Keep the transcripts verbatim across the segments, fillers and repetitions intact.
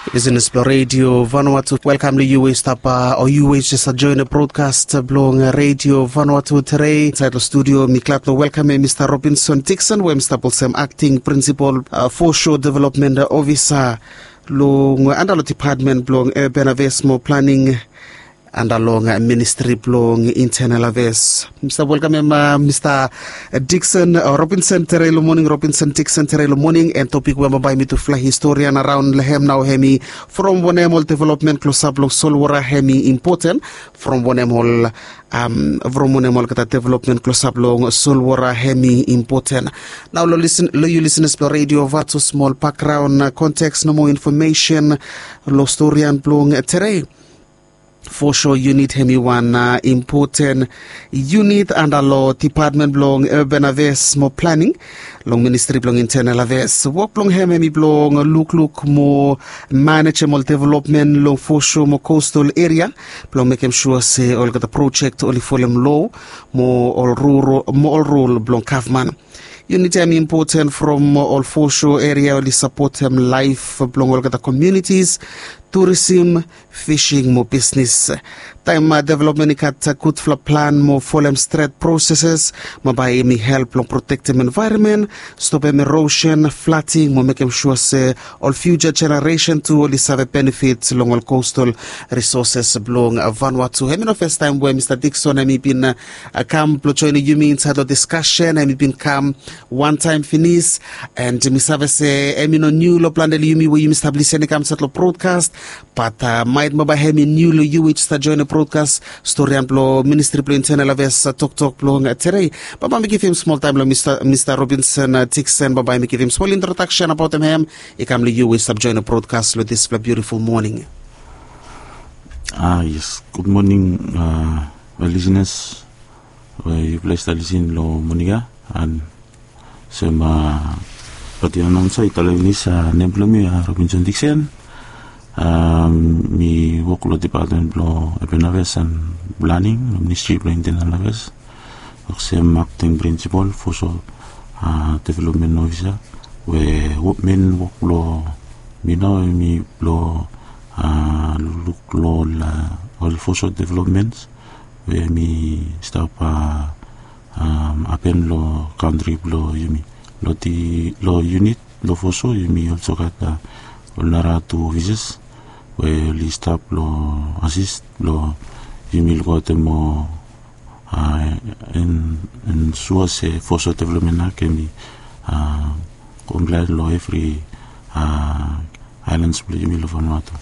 Listen to Radio Vanuatu. Welcome to U A Stapa or U A just join the broadcast blong Radio Vanuatu today. Inside the studio, Miklatno welcome Mister Robinson Dixon, where Mister Bolsem acting principal uh, foreshore development officer long under the department blong urban affairs more planning and along uh, ministry blong internal affairs. Mister Welcome uh, Mister Dixon uh, Robinson Terelo morning Robinson Dixon Terelo morning and topic we by me to fly historian around Lehem now Hemi from Wonemol development close up blong Solwara Hemi important from Wonemol um from Wonemol kata development close up blong Solwara Hemi important. Now lo listen lo you listen to radio Vato small background uh, context no more information lo historian blong Tere. For sure, unit hemi one uh, important unit under law department belong urban affairs more planning long ministry belong internal affairs work belong hemi belong look look more management development long for sure more coastal area belong making sure say all got the project only for them law more all rural more all rural belong Kavman. Unity am important from all for sure area only support them life belong all got the communities. Tourism, fishing, more business. Time uh, development kat uh, good for plan more follow straight processes. More by me help long protect them environment, stop erosion, flooding, more making sure say all future generation to all this have a benefits along all coastal resources belong uh, Vanuatu. Hemi no first time where Mister Dixon and me been uh, come join you me inside the discussion and me been come one time finish and me have say emi no new lo plan you me where you establish any come settle broadcast. But uh, might maba hemi new lo you which sta join the broadcast story and lo ministry plo internal affairs uh, talk talk plo today. Baba me give him small time lo Mister Mister Robinson uh, Dixon. Baba me give him small introduction about him. Him he come lo you which sta join the broadcast lo this beautiful morning. Ah yes, good morning, uh, well, listeners. Well, you blessed to listen lo moniga and some uh, pati announcer italaw sa nemplo mi uh, Robinson Dixon. Um, mi work lo department lo urban affairs and planning lo ministry lo internal affairs. Aku acting principal for so uh, development officer. We men work lo mi know mi lo uh, look lo la all for so developments. We mi stop uh, um, apen lo country lo yumi lo di lo unit lo for so yumi also got uh, nara two visas. We list up lo assist lo email ko temo uh, in in suase for so development na kemi uh, comply lo every uh, islands blo email lo Vanuatu.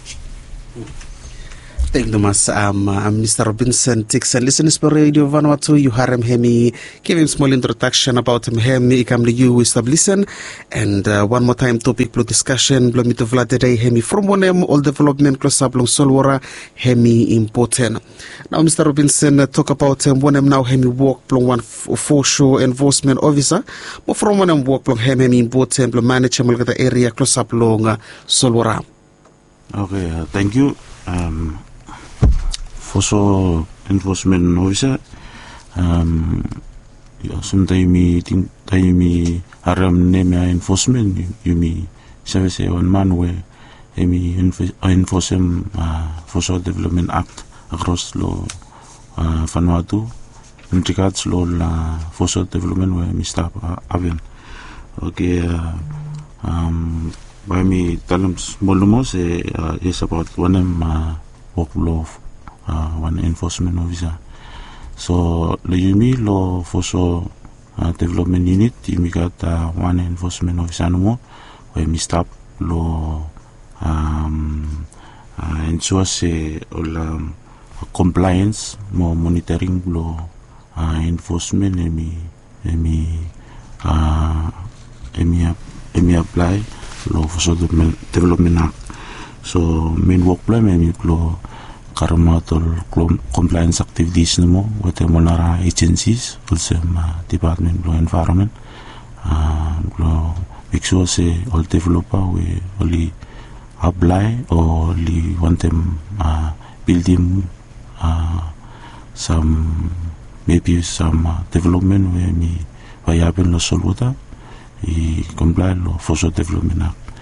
Thank you much, um, uh, Mister Robinson Dixon. Listen to Radio Vanuatu. You heard him, hemi. Give him small introduction about him. Hemi, come to you, Mister Listen. And uh, one more time, topic, blue discussion. Blue mito vlad today, hemi. From one em, all development, close up, long Solwara, hemi, important. Now, Mister Robinson, uh, talk about him. One em now, hemi, work, long one foreshore enforcement officer. But from one em work, long hemi, important, long management, the area, close up, long uh, Solwara. Okay, uh, thank you. Um, For so enforcement officer, um, some time me think time me aram name enforcement you me service one man where me enforce him uh, for so development act across law uh, Vanuatu in regards law la for so development where me stop uh, aven. Okay, uh, um, by me tell them small most uh, is about one um uh, work law. Uh, one enforcement officer. So the Yumi law for so uh, development unit, Yumi got uh, one enforcement officer no more, where we stop law um, uh, ensure say all um, compliance, more monitoring law uh, enforcement, and me, and me, uh, and me, and me apply law for so development act. So main work plan, and law. Karamatol compliance activities namo with the monara agencies also uh, department of environment uh, make sure say all developer we only apply or only want them uh, building uh, some maybe some uh, development where me via happen lo solvota I comply lo for so development act.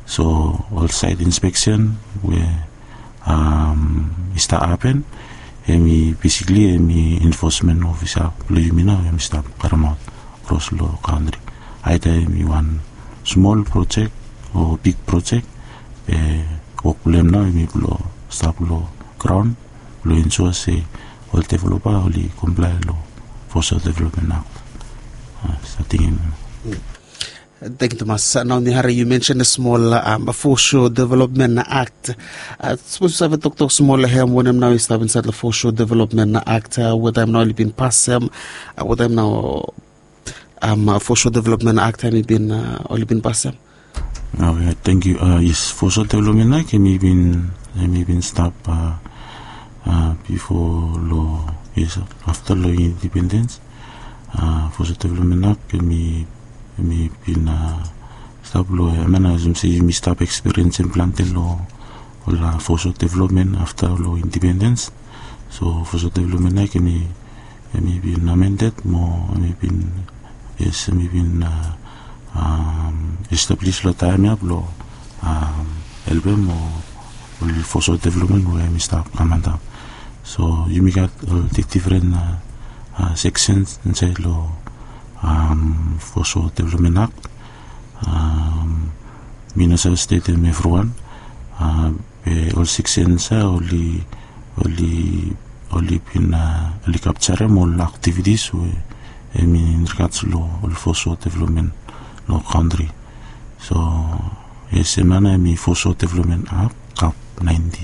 So all site inspection where um start happen. Emi basically emi enforcement officer lo yumina emi start paramount across lo country. Either emi one small project or big project. Eh, work blame now emi lo start lo ground lo ensure say all developer only comply lo Foreshore Development Act. Uh, starting. Thank you, Thomas. Now, Nihari, you mentioned a small um, Foreshore Development Act. I suppose I have talked to small here when I'm now inside the Foreshore Development Act. Uh, what I'm now been passed, um, uh, what I'm now um, Foreshore Development Act, have been uh, only been passed. Okay, thank you. Uh, yes, Foreshore Development Act, have been have been stopped uh, uh, before law. Yes, after law independence. Uh, Foreshore Development Act, have mi been uh, stop lo mana zum si mi stop experience in planting lo la Foreshore Development after lo independence. So Foreshore Development like mi mi been amended mo mi been yes mi been uh, um, established lo time up lo um, album or lo Foreshore Development where mi stop amanda. So you mi got all the different uh, uh, sections inside lo um, Foreshore Development Act. Um, Minnesota State and everyone. Uh, all sections are only only only been uh, only capture all activities we I mean in regards to law all Foreshore Development law country. So yes, man, I mean Foreshore Development Act Cap ninety.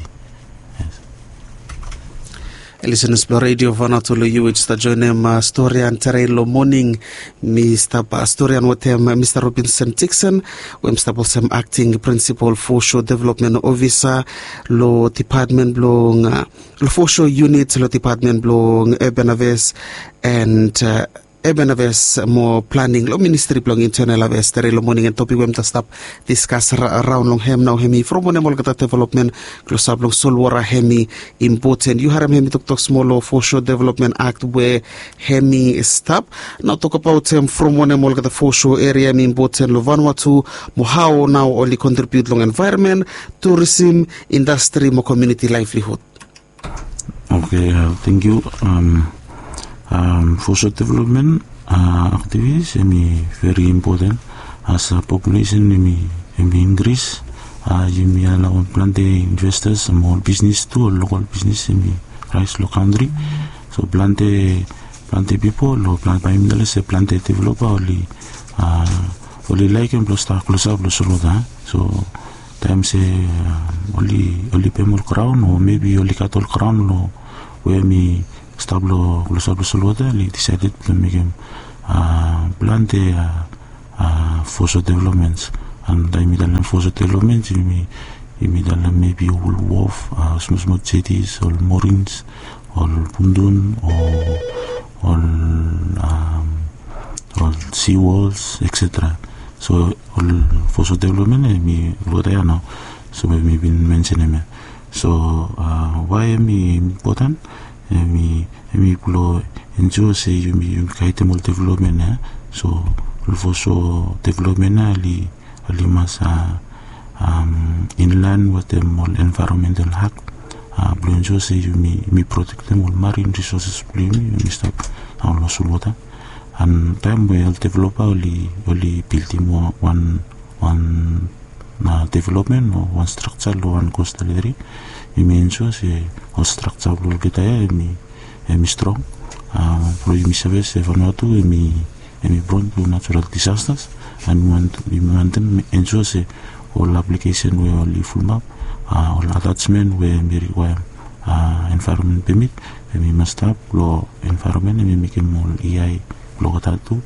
Listeners, Blue Radio Vanuatu lo U H ta joinem uh, Storian Terrell morning Mister Storian watem uh, Mister Robinson Dixon we Mister Bolsem acting principal Foreshore Development Officer lo department blong uh, lo Foreshore unit lo department blong Urban Affairs and uh, Urban Affairs more planning lo ministry blong internal affairs Terrell morning and topic we mta stop discuss around long hem now hemi from one mol kata development close up long solwara hemi important you haram hemi tok tok small lo Foreshore Development Act where hemi stop now talk about um, from one mol kata Foreshore area hemi important lo Vanuatu mo how now only contribute long environment tourism industry mo community livelihood. Okay, uh, thank you. Um, Um, Foreshore Development uh, activities is very important as a population is increase. Uh, you may allow plenty investors, small business too, local business in rise local country. So plenty plenty people, lo plenty by say plenty developer only uh, only like and plus start close up plus solo that. So time say uh, only only payment crown or maybe only cattle crown lo where me Stablo Glosablo Solota, they decided to make him uh, plant the uh, uh, Foreshore developments. And I made a Foreshore development, you made a maybe all wharf, uh, small small jetties, all moorings, all pundun, or all, um, all sea walls, et cetera. So all Foreshore development, I mean, what I know, so we've been mentioning it. So uh, why am I important? Emi emi pulo enjoy say you mi you kaite mul development eh so Foreshore Development ali ali masa um inland with the mul environmental hack uh pulo enjoy say you mi mi protect the mul marine resources pulo mi mi stop on lo sulota and time we developer only only building one one na development or one structure lo one coastal area imenso se all structure lo kita ya mi mi strong uh pro mi service Vanuatu mi mi prone to natural disasters and we want we want them ensure se all application we only full map uh, all attachment we mi require uh, environment permit mi must have lo environment mi make more E I lo kata tu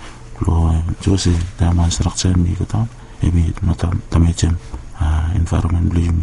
lo jo se dama structure mi kata mi nota tamechem uh, environment blue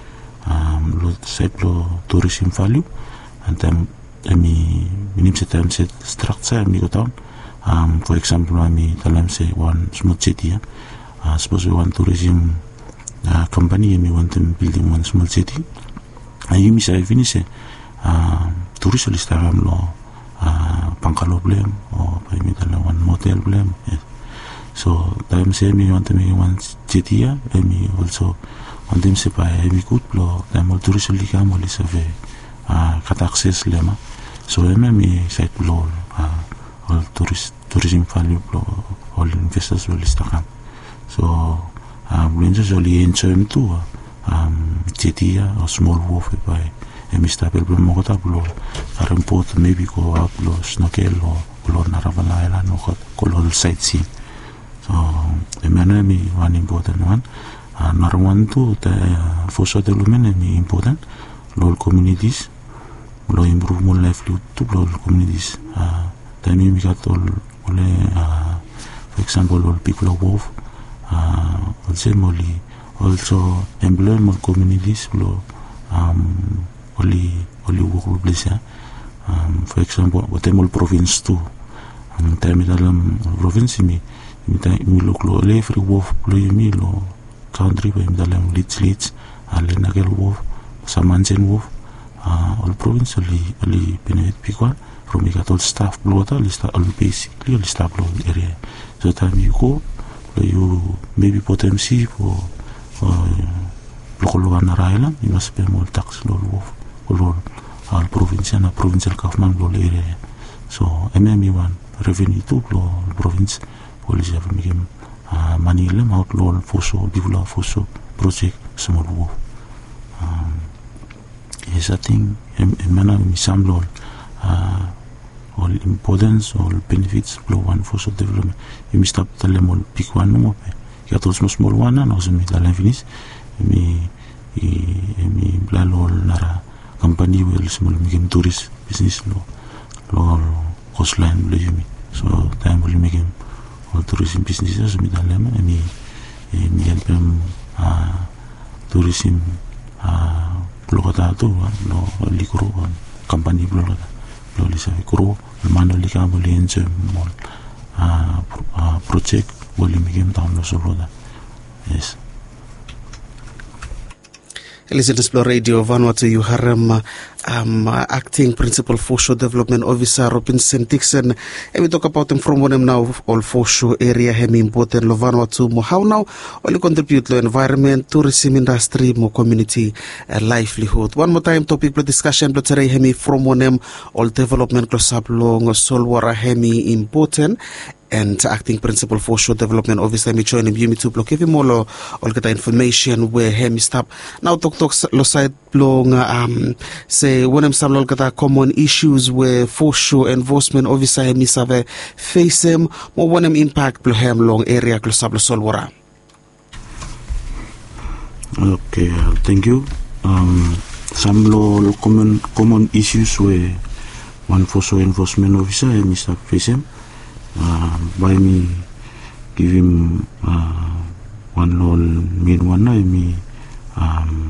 um lo set lo tourism value and then mi minim set time set structure mi go down um for example mi talam say one small city uh, suppose we want tourism uh, company mi want them building one small city and you mi say finish uh tourist list am lo uh pangkalo blem or by mi talam one motel blem yes. So time say me want to make one jetia, me also want them se pa me good lo time all tourist li kam oli save ah kat access lema. So me me site lo ah all tourist tourism value lo all investors will istakam. So um ranges only enjoy me too um jetia or small wharf by e mi sta per mo kota lo aram port maybe go up lo snorkel lo lo Naravala Island no ko lo sightseeing. So e mena mi one important one. Uh, another one too, the uh, for social development is important. Local communities, lo improve more livelihood to local communities. Uh, time we got all, all uh, for example, all people of Wolf, uh, also only also employ more communities. Lo um only only work place. Um, for example, what all province too. Um, time dalam province mi mi mi lo lo every Wolf lo mi lo country by dalam Leeds Leeds ale nagel Wolf Samansen Wolf uh, all province ali ali benefit people from we got all staff blota lista all basically all staff blow area. So time you go you maybe potency for local Luana Island you must pay more tax lo Wolf all all province na provincial government lo area. So M M E one revenue to lo province police have make Uh, Manila outlaw foso develop foso project small wolf. Um, yes, I think emana mi samlo uh, all importance all benefits blow one foso development. Mi stop talemol pick one no pe. Ya todos small small one na so mi dalam finish mi mi blalo nara company will small mi game tourist business lo lo coastline lo yumi. So time will make him tourism businesses mi dalam mi mi help them uh, tourism uh, blogata tu lo likro company blogata lo lisa likro mano lika boleh enjoy mall uh, uh, project boleh mikir tahun lo solo da. Yes. Listen to Radio Vanuatu, you haram um, acting principal foreshore development officer Robinson Dixon, and we talk about him from one of now all foreshore area hemi important lo Vanuatu mo how now only contribute lo environment tourism industry mo community uh, livelihood. One more time topic for discussion lo today hemi from one of all development lo sablo ngo solwara hemi important and acting principal foreshore development officer mi join him YouTube lo give him all all kita information where hemi stop now talk talk lo side lo um say one of some lo kita common issues where foreshore enforcement officer hemi save face him mo one of impact lo hem long area lo sablo solwara. Okay, uh, thank you. Um, some lo, lo common common issues where one foreshore enforcement officer hemi stop face him. Uh, by me give him uh, one law main one na me um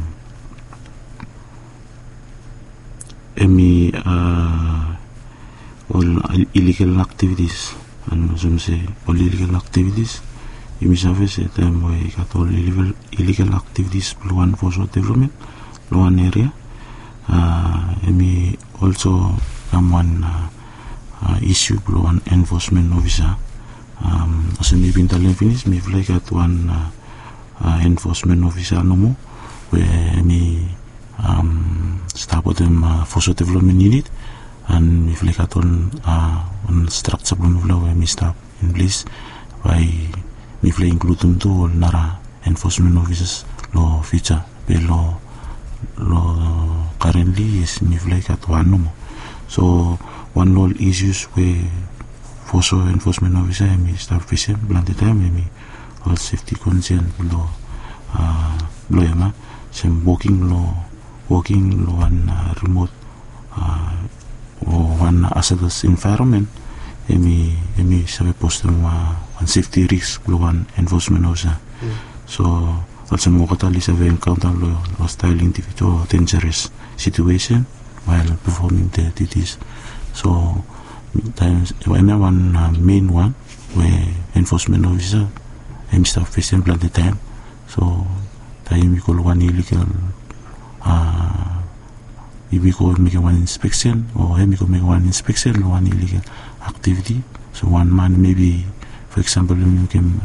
emi uh, all illegal activities and some say all illegal activities emi service at time we got all illegal illegal activities one for social development one area uh, emi also come one uh, Uh, issue below one enforcement officer. Um, so maybe in the finish, maybe like at one uh, uh, enforcement officer no more, where me um, start with them uh, for social development needed, and maybe like at one uh, one structure where me start in place by maybe include them to all nara enforcement officers law feature, but law law currently is maybe like at one no more. So one law issues where for so enforcement officer me start facing blunt time me all safety concern law uh law yama some walking law walking law and uh, remote uh or one hazardous environment me me sabe post uh, one safety risk law one enforcement officer. Mm. So also mo katali sabe encounter law hostile individual dangerous situation while performing their duties. So times when one uh, main one where enforcement officer and staff facing at the time. So time we call one illegal uh we call make one inspection or we call make one inspection one illegal activity. So one man maybe for example, mi kem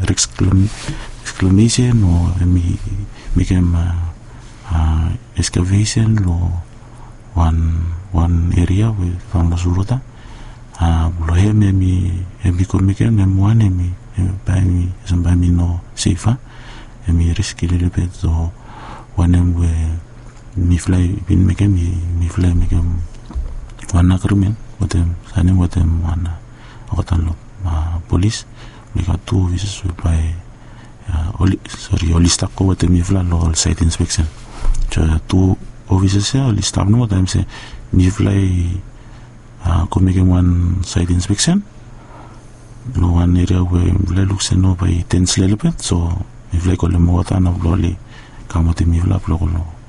reclamation or mi mi kem uh, excavation lo one one area we from Surota. Ah, lo he me mi mi komike me mwane mi ba mi samba mi no safe mi risk little bit so when we mi fly bin me mi mi fly me kem wana krimen wotem sane wotem wana otan lo police we got two officers by oli sorry oli staff ko wotem mi fly lo site inspection so two officers ya oli staff no wotem se mi fly Uh, coming one site inspection no one area where we look se no by tense little bit so if like all the water na loli kamote mi vla lo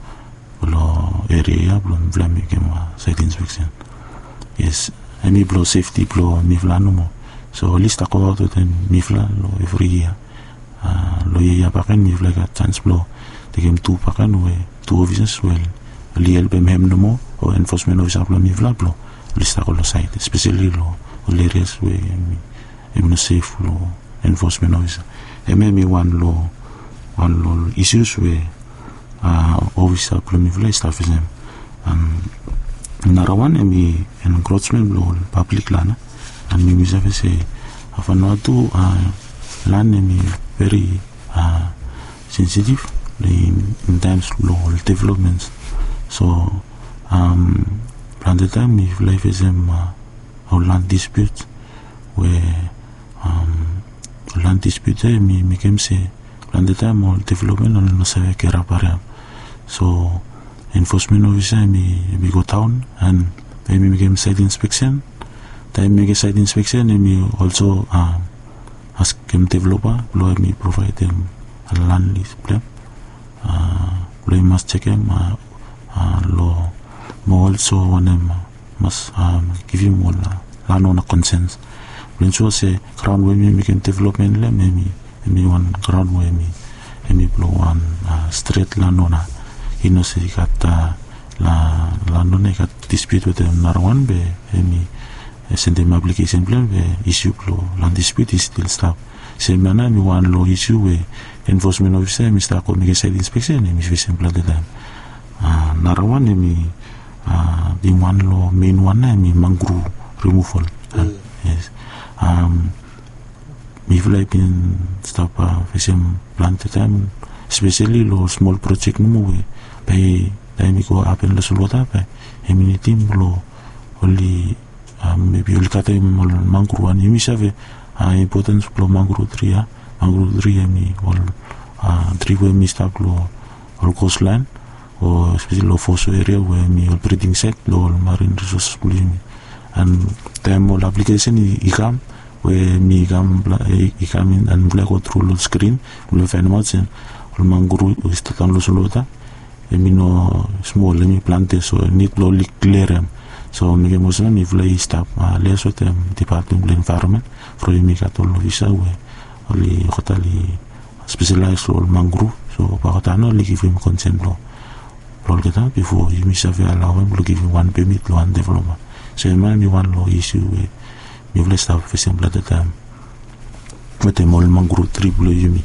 lo area blo vla mi kema site inspection yes any blow safety blow mi vla no mo so list ako to ten mi vla lo every year uh, lo ya pakan mi vla ka chance blow the game two pakan we two officers well li help hem no mo o enforcement officer blow mi vla blow lista con lo site, especially lo areas where I'm not safe lo enforcement officer. I may one lo one lo issues where uh officer plumivla staff is them. And another one me encroachment lo public land and me misa say afanatu uh land me very uh sensitive in, in times lo developments. So um plan the time if life is um, uh, a land dispute where um land dispute eh, mi mi kem se plan the time all development on no sabe que rapare so enforcement officer mi mi go town and mi mi kem site inspection time mi get site inspection and mi also uh, ask kem developer lo mi provide them a land lease plan uh lo must check them uh, uh, lo mo also one them must um, give him all uh, land on a consent when so say ground where me making development le me me one ground where me me blow one uh, straight land on a you know say got uh, la land on got dispute with them another one be me send them application plan be issue blow land dispute is still stop say mana me one law issue where enforcement officer me start coming side inspection me we simple the time uh, another one me uh, the one law main one I mean mangrove removal mm. uh, yes um me like been stop uh, some plant time especially lo small project no we by time go up in the solota by emini team lo only um, maybe only kata mangrove and you have uh, importance lo mangrove tree uh, mangrove tree me all uh, tree where me stop lo all coastline or especially lo fosso area where me all breeding set lo marine resources me and time all application i come where me come i come in and black go through the screen will find out and all mangrove is to lo solota e me no small me plant so need lo clear them so me mo so me fly stop uh, less with them department of environment for me got all visa where only hotali specialized all mangrove so pa no li give him consent lo lo get before you me have allow him to give him one permit lo and development so man me one law issue where me fly stop for simple at the time with them all mangrove triple you me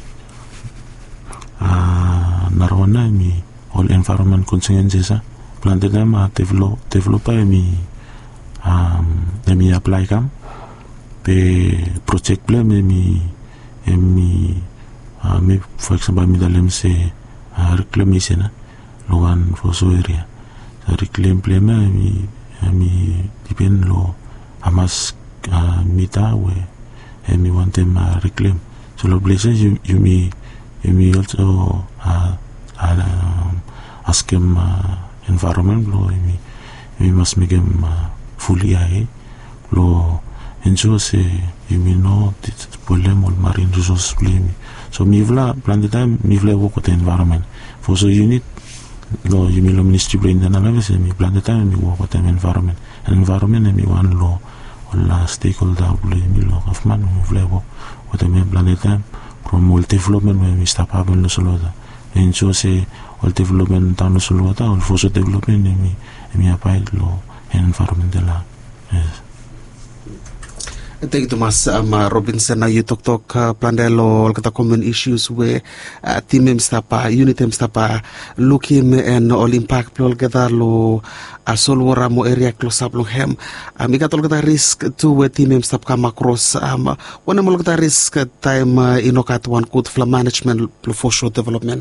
ah uh, narwana me all environment consequences uh, planted them uh, develop developer me um me apply cam pe project plan me me uh, me for example me dalem se uh, reclamation uh, lo one for so area so reclaim plan me me depend lo amas uh, mita we and me want them uh, reclaim so lo places you you me you me also uh, uh, ask him uh, environment lo me we must make him uh, fully eye lo ensure say you me know this problem all marine resources play so me vla plan the time me vla work with the environment for so unit lo you me lo ministry brain na na say me plan the time me work with the environment and environment and me one lo all stakeholder play me lo of man me vla work with the plan the time promote development when we stop having the solution ensure say all development down the solution all for so development me me apply lo environment la yes. Thank you, Mas um, uh, Robinson. Now you talk talk uh, Plandelo kata common issues where uh, team mstapa unit mstapa looking and all impact plol kata lo asol wara mo area close up lo hem. Um, ika tol kata risk to where team mstap come across um one mo kata risk time uh, inokat one good flood management for short development.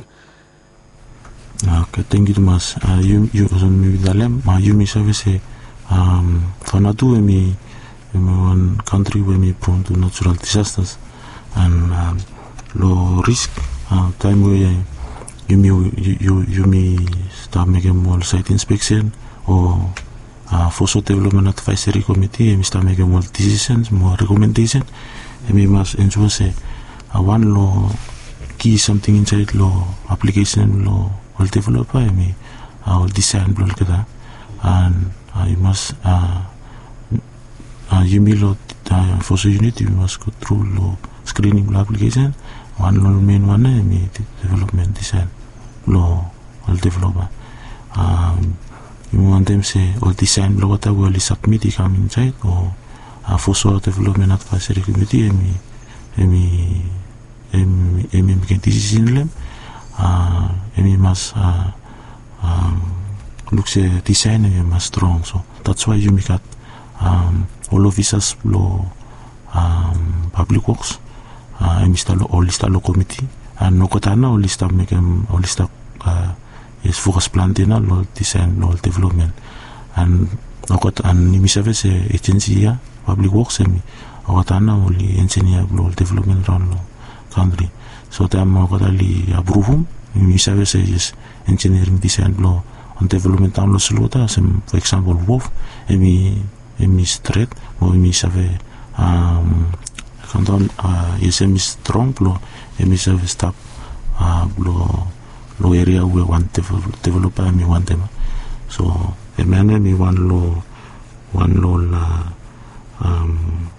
Okay, thank you, Mas. Uh, you you also me dalem ma you me service um fanatu me in one country where we prone to natural disasters and um, low risk uh, time where you may you you may start making more site inspection or uh, for so development advisory committee and start making more decisions, more recommendation, and we must ensure say uh, one law key something inside law application law will develop by me uh, design block and uh, you must uh, Uh, you may lot uh, for so unit you must go through law screening law application one law main one uh, me development design law will develop um, you want them say all design law what I will submit it come inside or uh, for so development advisory committee me me me me make decision them uh, me must uh, um, look say design me must strong so that's why you make it um, all officers law um, public works uh, Mister All lista law committee and no kotana all lista make them all lista uh, is focus plan dina law design law development and no kot and ni service agency ya public works and kotana only engineer law development around law country so them kotali approve ni service is engineering design law on development down law slota some for example wolf emi emi straight or emi save um kanton uh is emi strong blow emi save stop uh blow low area we want to develop emi want them so the man emi one low one low uh, um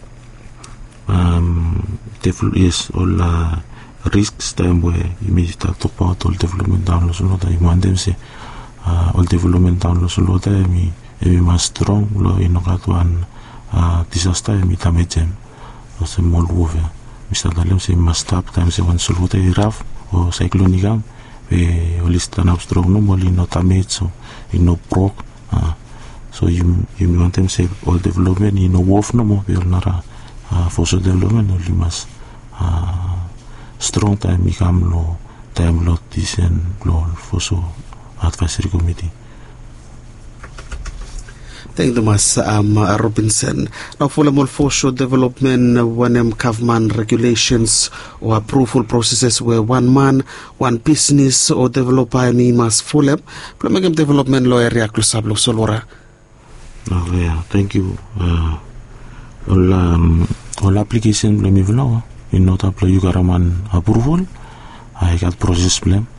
um develop is all uh, risks time where emi start to part all development down so that you want them say uh, all development down so that emi emi mas strong lo inokatuan uh, disaster emi tamejem o se molwove Mister Dalem se mas stop time se one soluta iraf o cyclone igam e o lista na strong no moli no tamage so no proc uh, so you you want them say all development in no wolf no mo be nara uh, for so development no limas uh, strong time igam lo time lo disen lo for so advisory committee. Thank you, Mas um, Robinson. Now, for the foreshore development, when um, government regulations or approval processes where one man, one business or developer me must follow, plan development law area close up solora. Okay, yeah, thank you. Uh, all um, all application blame you now. In not apply you got a man approval. I got process blame.